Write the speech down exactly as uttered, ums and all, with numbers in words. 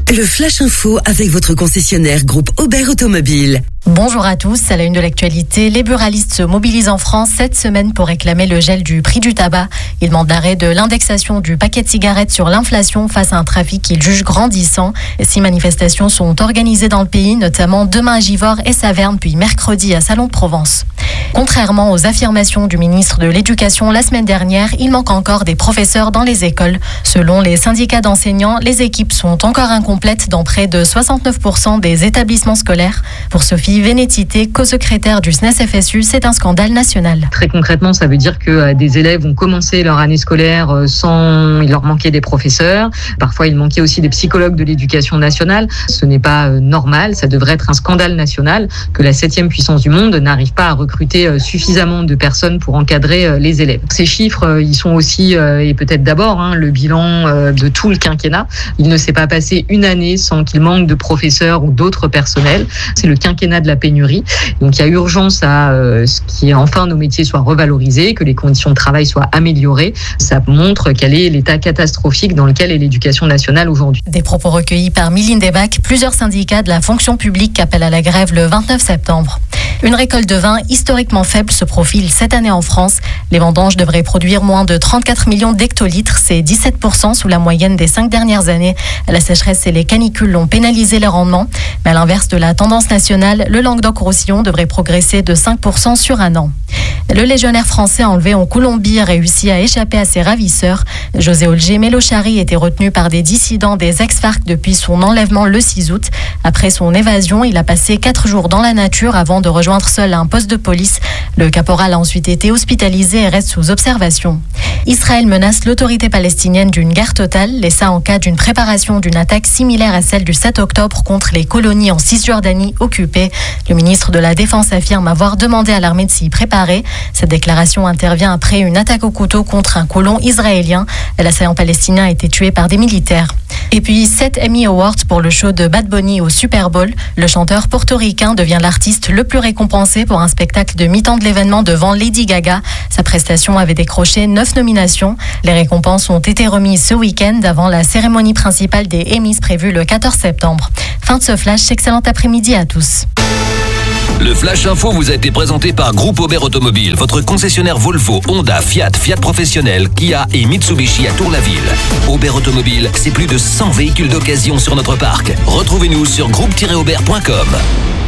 Le Flash Info avec votre concessionnaire groupe Aubert Automobile. Bonjour à tous, à la une de l'actualité, les buralistes se mobilisent en France cette semaine pour réclamer le gel du prix du tabac. Ils demandent l'arrêt de l'indexation du paquet de cigarettes sur l'inflation face à un trafic qu'ils jugent grandissant. Six manifestations sont organisées dans le pays, notamment demain à Givors et Saverne, puis mercredi à Salon de Provence. Contrairement aux affirmations du ministre de l'Éducation la semaine dernière, il manque encore des professeurs dans les écoles. Selon les syndicats d'enseignants, les équipes sont encore incomplètes dans près de soixante-neuf pour cent des établissements scolaires. Pour Sophie Vénétité, co-secrétaire du S N E S F S U, c'est un scandale national. Très concrètement, ça veut dire que des élèves ont commencé leur année scolaire sans... Il leur manquait des professeurs. Parfois, il manquait aussi des psychologues de l'éducation nationale. Ce n'est pas normal. Ça devrait être un scandale national que la septième puissance du monde n'arrive pas à recruter suffisamment de personnes pour encadrer les élèves. Ces chiffres, ils sont aussi, et peut-être d'abord, hein, le bilan de tout le quinquennat. Il ne s'est pas passé une année sans qu'il manque de professeurs ou d'autres personnels. C'est le quinquennat de la pénurie. Donc il y a urgence à euh, ce qui enfin nos métiers soient revalorisés, que les conditions de travail soient améliorées. Ça montre quel est l'état catastrophique dans lequel est l'éducation nationale aujourd'hui. Des propos recueillis par Mylène Debac, plusieurs syndicats de la fonction publique appellent à la grève le vingt-neuf septembre. Une récolte de vin historiquement faible se profile cette année en France. Les vendanges devraient produire moins de trente-quatre millions d'hectolitres, c'est dix-sept pour cent sous la moyenne des cinq dernières années. La sécheresse et les canicules ont pénalisé les rendements. Mais à l'inverse de la tendance nationale, le Languedoc-Roussillon devrait progresser de cinq pour cent sur un an. Le légionnaire français enlevé en Colombie a réussi à échapper à ses ravisseurs. José Olger Melochari était retenu par des dissidents des ex-FARC depuis son enlèvement le six août. Après son évasion, il a passé quatre jours dans la nature avant de rejoindre seul un poste de police. Le caporal a ensuite été hospitalisé et reste sous observation. Israël menace l'autorité palestinienne d'une guerre totale, et ça en cas d'une préparation d'une attaque similaire à celle du sept octobre contre les colonies en Cisjordanie occupées. Le ministre de la Défense affirme avoir demandé à l'armée de s'y préparer. Cette déclaration intervient après une attaque au couteau contre un colon israélien. L'assaillant palestinien a été tué par des militaires. Et puis sept Emmy Awards pour le show de Bad Bunny au Super Bowl. Le chanteur portoricain devient l'artiste le plus récompensé pour un spectacle de mi-temps de l'événement devant Lady Gaga. Sa prestation avait décroché neuf nominations. Les récompenses ont été remises ce week-end avant la cérémonie principale des Emmys prévue le quatorze septembre. Fin de ce flash, excellent après-midi à tous. Le Flash Info vous a été présenté par Groupe Aubert Automobile, votre concessionnaire Volvo, Honda, Fiat, Fiat Professionnel, Kia et Mitsubishi à Tour-la-Ville. Aubert Automobile, c'est plus de cent véhicules d'occasion sur notre parc. Retrouvez-nous sur groupe tiret aubert point com.